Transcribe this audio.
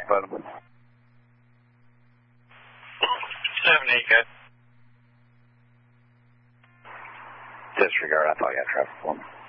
bud. 7-8, good. Disregard, I thought you had traffic for me.